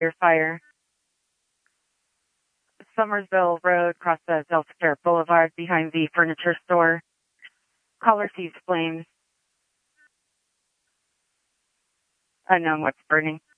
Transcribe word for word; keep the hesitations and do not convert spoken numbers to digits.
Your fire. Somersville Road, across the Delta Fair Boulevard, behind the furniture store. Caller sees flames. Unknown what's burning.